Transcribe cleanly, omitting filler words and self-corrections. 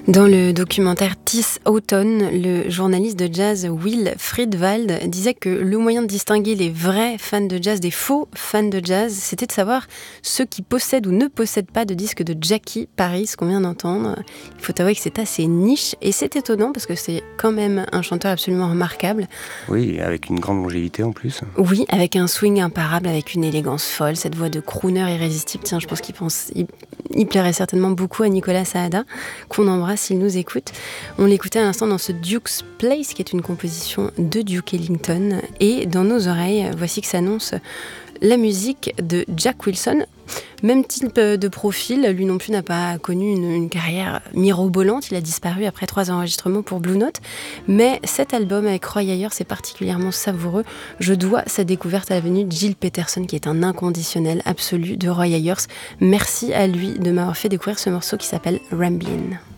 Dans le documentaire This Autumn, le journaliste de jazz Will Friedwald disait que le moyen de distinguer les vrais fans de jazz des faux fans de jazz, c'était de savoir ceux qui possèdent ou ne possèdent pas de disque de Jackie Paris, qu'on vient d'entendre. Il faut avouer que c'est assez niche et c'est étonnant parce que c'est quand même un chanteur absolument remarquable. Oui, avec une grande longévité en plus. Oui, avec un swing imparable, avec une élégance folle, cette voix de crooner irrésistible. Tiens, je pense il plairait certainement beaucoup à Nicolas Saada, qu'on embrasse s'il nous écoute. On l'écoutait à l'instant dans ce Duke's Place, qui est une composition de Duke Ellington. Et dans nos oreilles, voici que s'annonce la musique de Jack Wilson. Même type de profil, lui non plus n'a pas connu une carrière mirobolante. Il a disparu après 3 enregistrements pour Blue Note. Mais cet album avec Roy Ayers est particulièrement savoureux. Je dois sa découverte à la venue de Gil Peterson, qui est un inconditionnel absolu de Roy Ayers. Merci à lui de m'avoir fait découvrir ce morceau qui s'appelle Ramblin'.